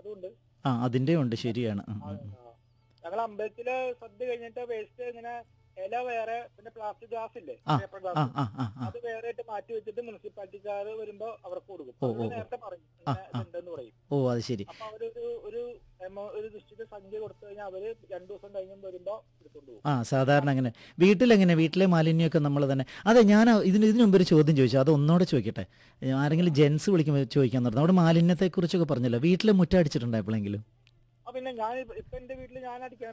അതുണ്ട്. ആ അതിൻ്റെ ഉണ്ട്, ശരിയാണ്. ഞങ്ങൾ അമ്പലത്തില് സദ്യ കഴിഞ്ഞിട്ട് വേസ്റ്റ് ഇങ്ങനെ ഇല വേറെ, പിന്നെ പ്ലാസ്റ്റിക് ഗ്ലാസ് ഇല്ലേ, ആ പേപ്പർ ആ ഗ്ലാസ്, ആ ആ ആ അത് വേറെ ആയിട്ട് മാറ്റി വെച്ചിട്ട് മുനിസിപ്പാലിറ്റിക്കാർ വരുമ്പോ അവർക്ക് കൊടുക്കും. ഓ അവര് ഓ ഓ നേരത്തെ പറയും ആ ഇങ്ങനെ ആ ഇതുണ്ടെന്ന് പറയും. ഓ അത് ശരി. അപ്പൊ അവരൊരു ഒരു ഒരു നിശ്ചിത സംഖ്യ കൊടുത്തു കഴിഞ്ഞാൽ അവര് 2 ദിവസം കഴിഞ്ഞ് വരുമ്പോ എടുത്തോണ്ട് പോകും. ആ സാധാരണ അങ്ങനെ വീട്ടിലെങ്ങനെ, വീട്ടിലെ മാലിന്യമൊക്കെ നമ്മൾ തന്നെ. അതെ, ഞാൻ ഇതിനു മുമ്പ് ഒരു ചോദ്യം ചോദിച്ചു, അത് ഒന്നോടെ ചോദിക്കട്ടെ. ആരെങ്കിലും ജെൻസ് വിളിക്കുമ്പോൾ ചോദിക്കാൻ നിർത്തും. അവിടെ മാലിന്യത്തെക്കുറിച്ചൊക്കെ പറഞ്ഞല്ലോ, വീട്ടിലെ മുറ്റം അടിച്ചിട്ടുണ്ടോ എപ്പോഴെങ്കിലും? പിന്നെ ഞാൻ ഇപ്പൊ എന്റെ വീട്ടില് ഞാൻ അടിക്കാൻ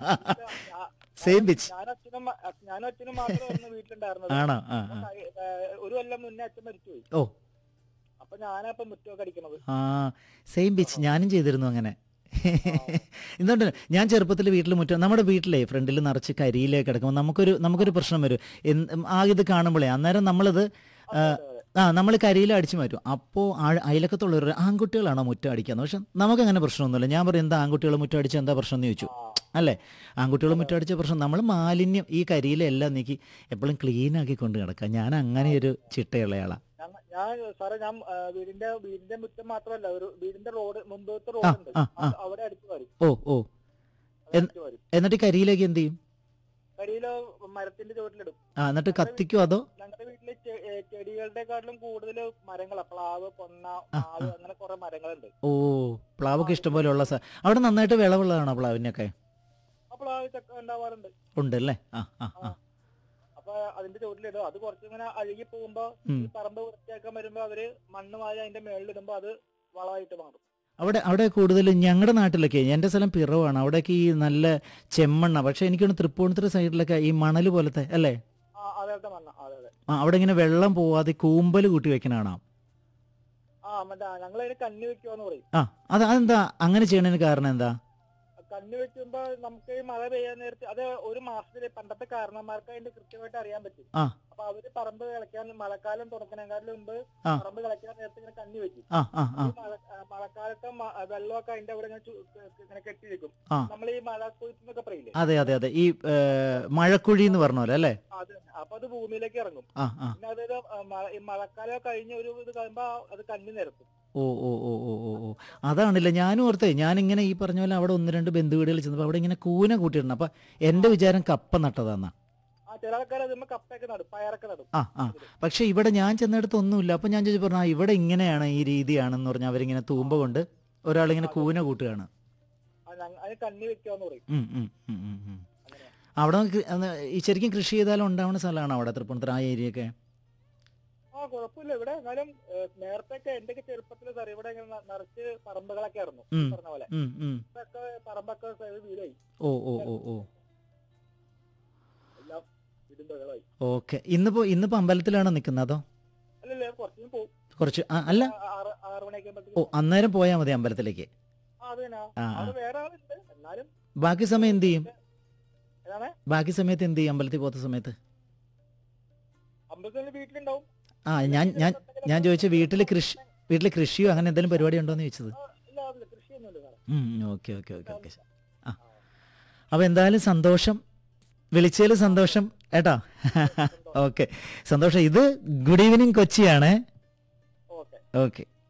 സെയിം പിച്ച് ഞാനും അച്ഛനും മാത്രമായിരുന്നു വീട്ടിലുണ്ടായിരുന്നത്. ആണോ? ആ അപ്പൊ ഒരു കൊല്ലം മുന്നേ അച്ഛൻ മരിച്ചുപോയി. ഓ അപ്പൊ ഞാനപ്പൊ മുറ്റമൊക്കെ അടിക്കണത്. ആ സെയിം പിച്ച് ഞാനും ചെയ്തിരുന്നു അങ്ങനെ. എന്തുകൊണ്ട് ഞാൻ ചെറുപ്പത്തിൽ വീട്ടിൽ മുറ്റം, നമ്മുടെ വീട്ടിലെ ഫ്രണ്ടിൽ നിറച്ച് കരിയിലേക്ക് കിടക്കുമ്പോൾ നമുക്കൊരു പ്രശ്നം വരും. ഇത് കാണുമ്പോഴേ അന്നേരം നമ്മളിത് നമ്മൾ കരിയില അടിച്ചു മാറ്റും. അപ്പോൾ അയലക്കത്തുള്ളവർ ആൺകുട്ടികളാണോ മുറ്റം അടിക്കാന്ന്. പക്ഷെ നമുക്കങ്ങനെ പ്രശ്നമൊന്നുമില്ല. ഞാൻ പറയും, എന്താ ആൺകുട്ടികൾ മുറ്റം അടിച്ചാൽ എന്താ പ്രശ്നം എന്ന് ചോദിച്ചു. അല്ലേ, ആൺകുട്ടികൾ മുറ്റം അടിച്ച പ്രശ്നം, നമ്മൾ മാലിന്യം ഈ കരിയില എല്ലാം നീക്കി എപ്പോഴും ക്ലീൻ ആക്കി കൊണ്ട് കിടക്കാം. ഞാൻ അങ്ങനെ ഒരു ചിട്ടയുള്ളയാളാണ്. ഞാൻ വീടിന്റെ മുറ്റം മാത്രമല്ല, ഒരു വീടിന്റെ റോഡ്, മുമ്പത്തെ റോഡുണ്ട്, അവിടെ അടിച്ചു വരും. ഓ എന്നിട്ട് കരിയിലേക്ക് എന്ത് ചെയ്യും? കരിയില മരത്തിന്റെ ചുവട്ടിലിടും. എന്നിട്ട് കത്തിക്കോ അതോ? ഞങ്ങളുടെ വീട്ടില് ചെടികളുടെക്കാട്ടിലും കൂടുതൽ മരങ്ങളാ, പ്ലാവ്, പൊന്ന, മാവ്, അങ്ങനെ കുറെ മരങ്ങളുണ്ട്. ഓ പ്ലാവൊക്കെ ഇഷ്ടംപോലെ ഉള്ള അവിടെ നന്നായിട്ട് വിളവുള്ളതാണോ പ്ലാവിനൊക്കെ? പ്ലാവ് ചക്ക ഉണ്ടാവാറുണ്ട്. ഉണ്ടല്ലേ? അപ്പൊ അതിന്റെ ചുവട്ടിലിടും. അത് കുറച്ചിങ്ങനെ അഴുകി പോകുമ്പോ ഈ പറമ്പ് വൃത്തിയാക്കാൻ വരുമ്പോ അവര് മണ്ണ് വാരി അതിന്റെ മേളിലിടുമ്പോ അത് വളമായിട്ട് മാറും. അവിടെ കൂടുതലും ഞങ്ങളുടെ നാട്ടിലൊക്കെ, എൻ്റെ സ്ഥലം പിറവാണ്, അവിടേക്ക് ഈ നല്ല ചെമ്മണ്ണ. പക്ഷെ എനിക്കൊന്ന് തൃപ്പൂണിത്തുറ സൈഡിലൊക്കെ ഈ മണൽ പോലത്തെ അല്ലേ, അവിടെ ഇങ്ങനെ വെള്ളം പോവാതെ കൂമ്പല് കൂട്ടി വെക്കണാണോ? ഞങ്ങളതിന് കന്നി വെക്കുവാന്ന് പറയും. അതെന്താ അങ്ങനെ ചെയ്യണതിന് കാരണം എന്താ? കന്നി വെക്കുമ്പോ നമുക്ക് ഈ മഴ പെയ്യാൻ നേരത്തെ അത് ഒരു മാസത്തില് പണ്ടത്തെ കാരണന്മാർക്ക് അതിന്റെ കൃത്യമായിട്ട് അറിയാൻ പറ്റും. അപ്പൊ അവര് പറമ്പ് കളയ്ക്കാൻ മഴക്കാലം തുറക്കണേക്കാളും മുമ്പ് പറമ്പ് കളയ്ക്കാൻ നേരത്തെ ഇങ്ങനെ കന്നി വെക്കും. മഴക്കാലത്തെ വെള്ളമൊക്കെ അതിന്റെ അവിടെ ഇങ്ങനെ കെട്ടി വെക്കും. നമ്മൾ ഈ മഴ കുഴിന്നൊക്കെ പറയില്ലേ? അതെ അതെ അതെ, ഈ മഴക്കുഴി എന്ന് പറഞ്ഞ പോലെ അല്ലേ? അപ്പൊ അത് ഭൂമിയിലേക്ക് ഇറങ്ങും. പിന്നെ അതൊരു മഴക്കാലം കഴിഞ്ഞ ഒരു ഇത് കഴിയുമ്പോ അത് കന്നി നിരത്തും. ഓ ഓ ഓ ഓ ഓ ഓ അതാണല്ലേ. ഞാനും ഓർത്തേ, ഞാനിങ്ങനെ ഈ പറഞ്ഞ പോലെ അവിടെ 1-2 ബന്ധുവീടുകളിൽ ചെന്നപ്പോൾ അവിടെ ഇങ്ങനെ കൂന കൂട്ടിയിട്ടുണ്ട്. അപ്പൊ എന്റെ വിചാരം കപ്പ നട്ടതാന്നാ. പക്ഷെ ഇവിടെ ഞാൻ ചെന്നിടത്ത് ഒന്നുമില്ല. അപ്പൊ ഞാൻ ചോദിച്ചു പറഞ്ഞു, ഇവിടെ ഇങ്ങനെയാണ്, ഈ രീതിയാണെന്ന് പറഞ്ഞാൽ അവരിങ്ങനെ തൂമ്പ കൊണ്ട് ഒരാളിങ്ങനെ കൂന കൂട്ടുകയാണ്. അവിടെ ശരിക്കും കൃഷി ചെയ്താലും ഉണ്ടാവുന്ന സ്ഥലമാണ് അവിടെ തൃപ്പൂണിത്തുറ ആ ഏരിയ ഒക്കെ? കുഴപ്പമില്ല. ഇവിടെ എന്നാലും നേരത്തെ എന്റെ ചെറുപ്പത്തില് ഇവിടെ നിറച്ച് പറമ്പുകളൊക്കെ ആയിരുന്നു പറഞ്ഞ പോലെ. പറമ്പൊക്കെ വീടായി. ഓക്കെ. ഇന്നിപ്പോ അമ്പലത്തിലാണോ നിക്കുന്നത് അതോ? അല്ലല്ല, കുറച്ച് അല്ല, 6 മണിയൊക്കെ. അന്നേരം പോയാൽ മതി അമ്പലത്തിലേക്ക്. ബാക്കി സമയം എന്ത് ചെയ്യും? ബാക്കി സമയത്ത് എന്ത് ചെയ്യും അമ്പലത്തിൽ പോകുന്ന സമയത്ത്? വീട്ടിലുണ്ടാവും. ഞാൻ ചോദിച്ച വീട്ടില് കൃഷിയോ അങ്ങനെ എന്തെങ്കിലും പരിപാടി ഉണ്ടോന്ന് ചോദിച്ചത്. Okay okay okay okay. അപ്പൊ എന്തായാലും സന്തോഷം, വിളിച്ചതിൽ സന്തോഷം ഏട്ടാ. ഓക്കെ, സന്തോഷം. ഇത് ഗുഡ് ഈവനിങ് കൊച്ചിയാണ്. ഓക്കെ.